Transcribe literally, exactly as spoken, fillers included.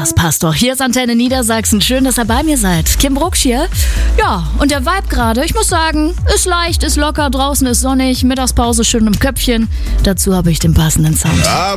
Das passt doch. Hier ist Antenne Niedersachsen. Schön, dass ihr bei mir seid. Kim Brucksch hier. Ja, und der Vibe gerade, ich muss sagen, ist leicht, ist locker, draußen ist sonnig, Mittagspause schön im Köpfchen. Dazu habe ich den passenden Sound. Ja.